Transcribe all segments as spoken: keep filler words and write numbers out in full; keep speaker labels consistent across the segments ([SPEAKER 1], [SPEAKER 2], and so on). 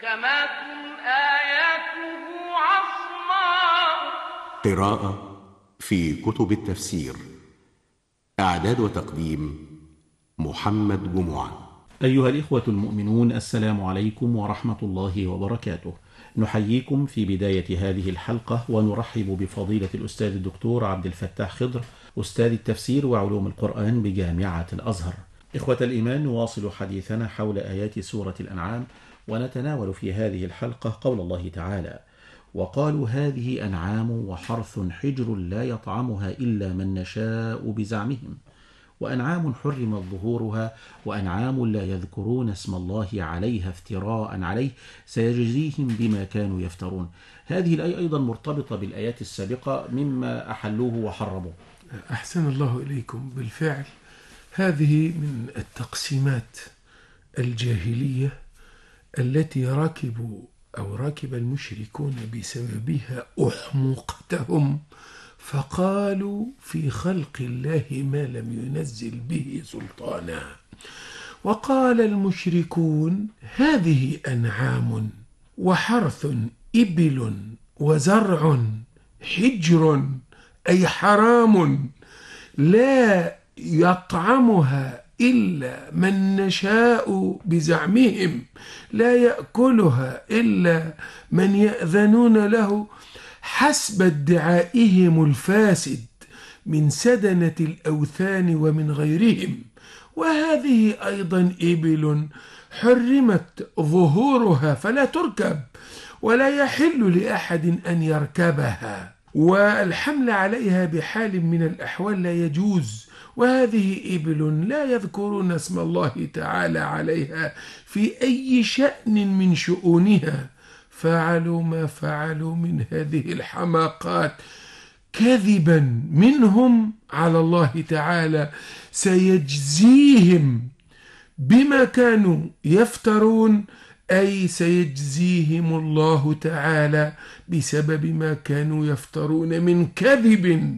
[SPEAKER 1] محكمات آياته عصماء.
[SPEAKER 2] قراءة في كتب التفسير. إعداد وتقديم محمد جمعة.
[SPEAKER 3] أيها الإخوة المؤمنون، السلام عليكم ورحمة الله وبركاته. نحييكم في بداية هذه الحلقة ونرحب بفضيلة الأستاذ الدكتور عبد الفتاح خضر، أستاذ التفسير وعلوم القرآن بجامعة الأزهر. إخوة الإيمان، نواصل حديثنا حول آيات سورة الأنعام، ونتناول في هذه الحلقة قول الله تعالى: وقالوا هذه أنعام وحرث حجر لا يطعمها إلا من نشاء بزعمهم، وأنعام حرمت ظهورها وأنعام لا يذكرون اسم الله عليها افتراء عليه سيجزيهم بما كانوا يفترون. هذه الآية أيضا مرتبطة بالآيات السابقة مما أحلوه وحرموه.
[SPEAKER 4] أحسن الله إليكم. بالفعل هذه من التقسيمات الجاهلية التي ركبوا أو ركب المشركون بسببها أحمقتهم، فقالوا في خلق الله ما لم ينزل به سلطانا. وقال المشركون هذه أنعام وحرث إبل وزرع حجر أي حرام لا يطعمها إلا من نشاء بزعمهم، لا يأكلها إلا من يأذنون له حسب ادعائهم الفاسد من سدنة الأوثان ومن غيرهم. وهذه أيضا إبل حرمت ظهورها فلا تركب ولا يحل لأحد أن يركبها، والحمل عليها بحال من الأحوال لا يجوز. وهذه إبل لا يذكرون اسم الله تعالى عليها في أي شأن من شؤونها، فعلوا ما فعلوا من هذه الحماقات كذبا منهم على الله تعالى سيجزيهم بما كانوا يفترون، أي سيجزيهم الله تعالى بسبب ما كانوا يفترون من كذب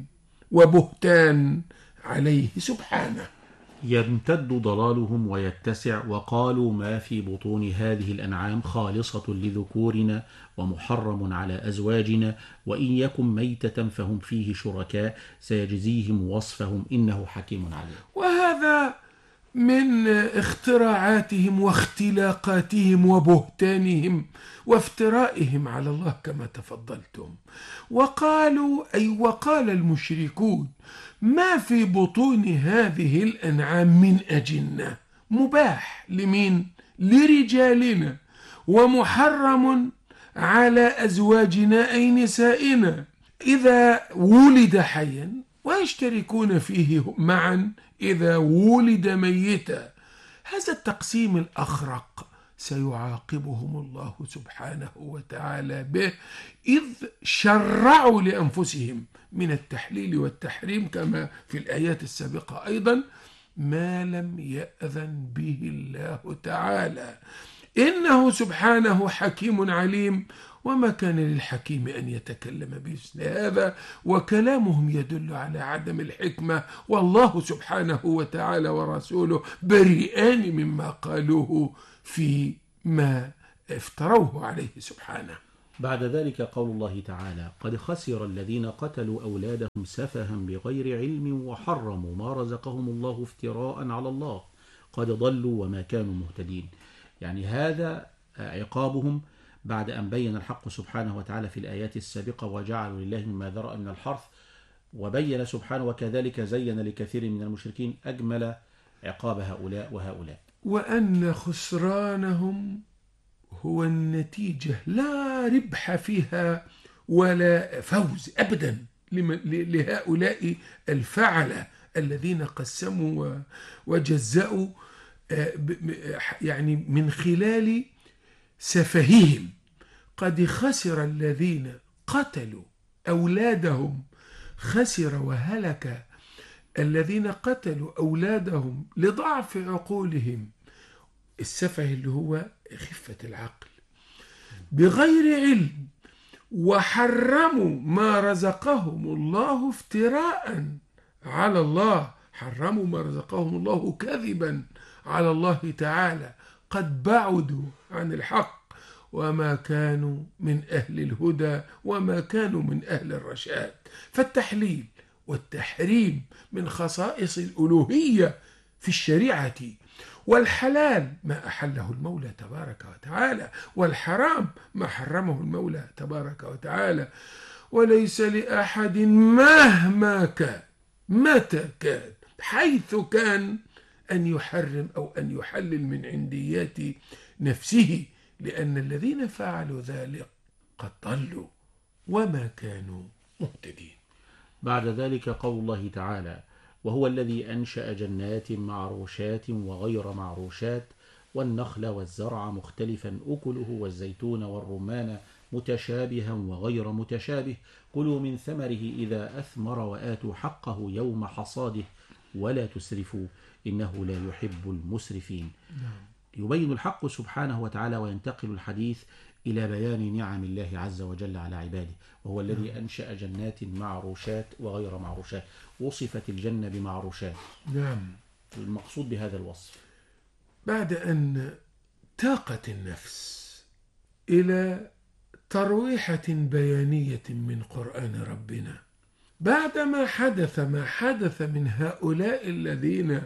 [SPEAKER 4] وبهتان عليه سبحانه.
[SPEAKER 3] يمتد ضلالهم ويتسع، وقالوا ما في بطون هذه الأنعام خالصة لذكورنا ومحرم على أزواجنا، وإن يكن ميتة فهم فيه شركاء سيجزيهم وصفهم إنه حكيم عليم.
[SPEAKER 4] وهذا من اختراعاتهم واختلاقاتهم وبهتانهم وافترائهم على الله كما تفضلتم. وقالوا أي وقال المشركون ما في بطون هذه الأنعام من أجنة مباح لمين؟ لرجالنا، ومحرم على أزواجنا أي نسائنا إذا ولد حيا، ويشتركون فيه معا إذا ولد ميتا. هذا التقسيم الأخرق سيعاقبهم الله سبحانه وتعالى به، إذ شرعوا لأنفسهم من التحليل والتحريم كما في الآيات السابقة أيضا ما لم يأذن به الله تعالى. إنه سبحانه حكيم عليم، وما كان للحكيم أن يتكلم بمثل هذا، وكلامهم يدل على عدم الحكمة، والله سبحانه وتعالى ورسوله بريئان مما قالوه فيما افتروه عليه سبحانه.
[SPEAKER 3] بعد ذلك قول الله تعالى: قد خسر الذين قتلوا أولادهم سفها بغير علم وحرموا ما رزقهم الله افتراء على الله قد ضلوا وما كانوا مهتدين. يعني هذا عقابهم بعد أن بين الحق سبحانه وتعالى في الآيات السابقة وجعلوا لله مما ذرأ من الحرث، وبين سبحانه وكذلك زين لكثير من المشركين أجمل عقاب هؤلاء وهؤلاء،
[SPEAKER 4] وأن خسرانهم هو النتيجة لا ربح فيها ولا فوز أبدا لهؤلاء الفعلة الذين قسموا وجزأوا يعني من خلال سفههم. قد خسر الذين قتلوا أولادهم، خسر وهلك الذين قتلوا أولادهم لضعف عقولهم، السفه اللي هو خفة العقل، بغير علم، وحرموا ما رزقهم الله افتراء على الله، حرموا ما رزقهم الله كذبا على الله تعالى، قد بعدوا عن الحق وما كانوا من أهل الهدى وما كانوا من أهل الرشاد. فالتحليل والتحريم من خصائص الألوهية في الشريعة، والحلال ما أحله المولى تبارك وتعالى، والحرام ما حرمه المولى تبارك وتعالى. وليس لأحد مهما كان متى كان حيث كان أن يحرم أو أن يحلل من عنديات نفسه، لأن الذين فعلوا ذلك قد ضلوا وما كانوا مهتدين.
[SPEAKER 3] بعد ذلك قول الله تعالى: وهو الذي أنشأ جنات معروشات وغير معروشات والنخل والزرع مختلفا أكله والزيتون والرمان متشابها وغير متشابه كلوا من ثمره إذا أثمر وآتوا حقه يوم حصاده ولا تسرفوا إنه لا يحب المسرفين. يبين الحق سبحانه وتعالى وينتقل الحديث إلى بيان نعم الله عز وجل على عباده، وهو الذي أنشأ جنات معروشات وغير معروشات. وصفت الجنة بمعروشات.
[SPEAKER 4] نعم.
[SPEAKER 3] المقصود بهذا الوصف
[SPEAKER 4] بعد أن تاقت النفس إلى ترويحة بيانية من قرآن ربنا، بعدما حدث ما حدث من هؤلاء الذين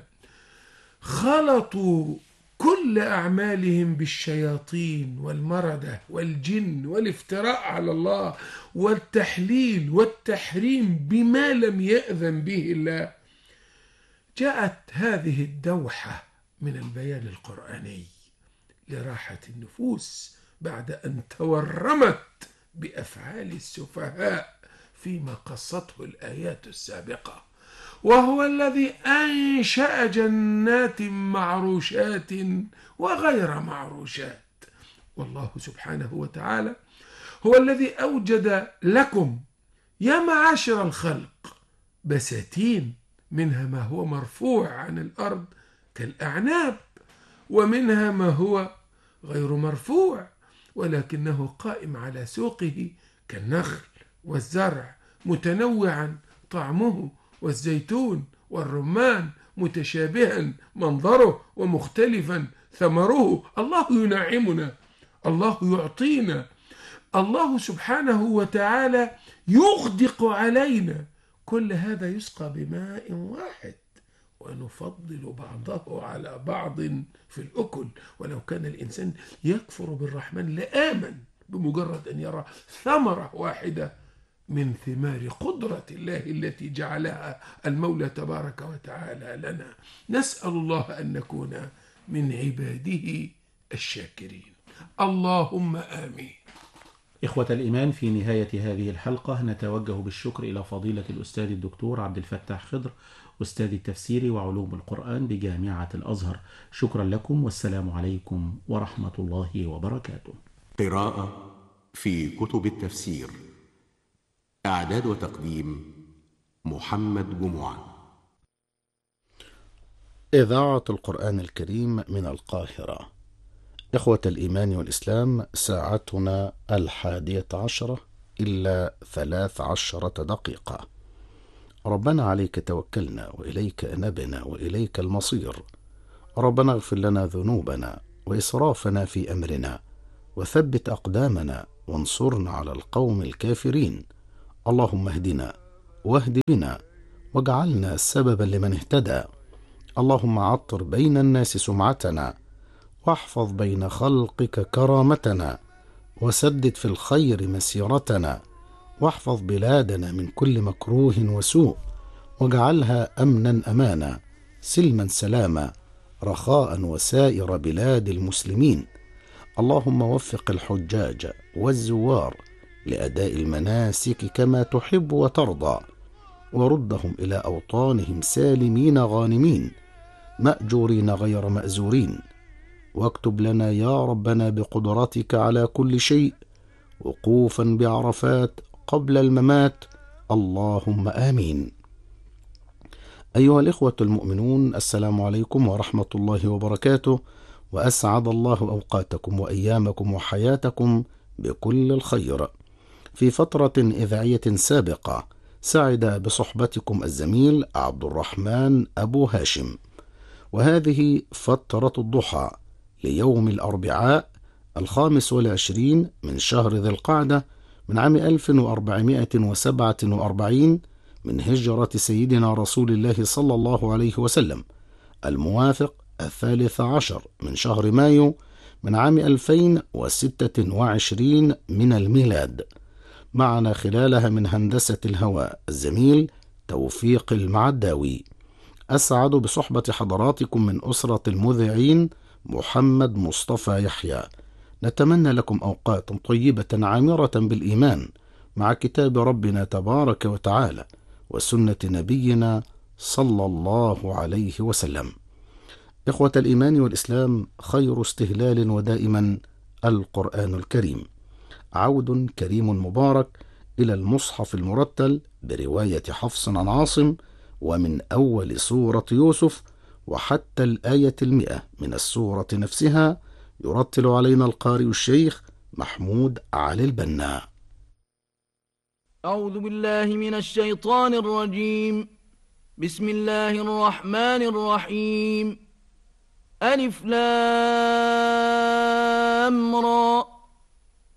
[SPEAKER 4] خلطوا كل أعمالهم بالشياطين والمردة والجن والافتراء على الله والتحليل والتحريم بما لم يأذن به الله، جاءت هذه الدوحة من البيان القرآني لراحة النفوس بعد أن تورمت بأفعال السفهاء فيما قصته الآيات السابقة. وهو الذي أنشأ جنات معروشات وغير معروشات. والله سبحانه وتعالى هو الذي أوجد لكم يا معاشر الخلق بساتين، منها ما هو مرفوع عن الأرض كالأعناب، ومنها ما هو غير مرفوع ولكنه قائم على سوقه كالنخل والزرع متنوعا طعمه، والزيتون والرمان متشابها منظره ومختلفا ثمره. الله ينعمنا، الله يعطينا، الله سبحانه وتعالى يغدق علينا. كل هذا يسقى بماء واحد ونفضل بعضه على بعض في الأكل. ولو كان الإنسان يكفر بالرحمن لآمن بمجرد أن يرى ثمرة واحدة من ثمار قدرة الله التي جعلها المولى تبارك وتعالى لنا. نسأل الله أن نكون من عباده الشاكرين. اللهم آمين.
[SPEAKER 3] إخوة الإيمان، في نهاية هذه الحلقة نتوجه بالشكر إلى فضيلة الأستاذ الدكتور عبد الفتاح خضر، أستاذ التفسير وعلوم القرآن بجامعة الأزهر. شكرا لكم، والسلام عليكم ورحمة الله وبركاته.
[SPEAKER 2] قراءة في كتب التفسير. إعداد وتقديم محمد جمعة.
[SPEAKER 5] إذاعة القرآن الكريم من القاهرة. إخوة الإيمان والإسلام، ساعتنا الحادية عشرة إلا ثلاث عشرة دقيقة. ربنا عليك توكلنا وإليك أنبنا وإليك المصير. ربنا اغفر لنا ذنوبنا وإسرافنا في أمرنا وثبت أقدامنا وانصرنا على القوم الكافرين. اللهم اهدنا واهد بنا واجعلنا سببا لمن اهتدى. اللهم عطر بين الناس سمعتنا واحفظ بين خلقك كرامتنا وسدد في الخير مسيرتنا واحفظ بلادنا من كل مكروه وسوء واجعلها أمنا أمانا سلما سلاما رخاء وسائر بلاد المسلمين. اللهم وفق الحجاج والزوار لأداء المناسك كما تحب وترضى، وردهم إلى أوطانهم سالمين غانمين مأجورين غير مأزورين. واكتب لنا يا ربنا بقدرتك على كل شيء وقوفا بعرفات قبل الممات. اللهم آمين. أيها الإخوة المؤمنون، السلام عليكم ورحمة الله وبركاته، وأسعد الله أوقاتكم وأيامكم وحياتكم بكل الخير. في فترة إذاعية سابقة سعد بصحبتكم الزميل عبد الرحمن أبو هاشم، وهذه فترة الضحى ليوم الأربعاء الخامس والعشرين من شهر ذي القعدة من عام ألف وأربعمائة وسبعة وأربعين من هجرة سيدنا رسول الله صلى الله عليه وسلم، الموافق الثالث عشر من شهر مايو من عام ألفين وستة وعشرين من الميلاد. معنا خلالها من هندسة الهواء الزميل توفيق المعداوي. أسعد بصحبة حضراتكم من أسرة المذيعين محمد مصطفى يحيى. نتمنى لكم أوقات طيبة عامرة بالإيمان مع كتاب ربنا تبارك وتعالى وسنة نبينا صلى الله عليه وسلم. إخوة الإيمان والإسلام، خير استهلال ودائما القرآن الكريم. عود كريم مبارك إلى المصحف المرتل برواية حفص عن عاصم، ومن أول سورة يوسف وحتى الآية المئة من السورة نفسها، يرتل علينا القارئ الشيخ محمود علي البنا.
[SPEAKER 6] أعوذ بالله من الشيطان الرجيم. بسم الله الرحمن الرحيم. ألف لام را